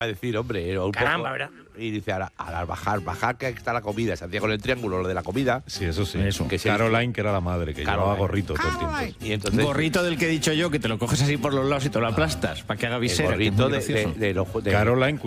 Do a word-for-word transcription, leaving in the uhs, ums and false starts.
A decir, hombre, era un Caramba, poco, ¿verdad? y dice, ahora, al bajar, bajar que está la comida, se hacía con el triángulo lo de la comida. Sí, eso sí. Eso. Que se Caroline, que era la madre, que Caroline. llevaba gorrito todo el tiempo. Y entonces, Gorrito del que he dicho yo, que te lo coges así por los lados y te lo aplastas, para que haga el visera. que es gorrito muy de, de, gracioso. de los- de- Caroline,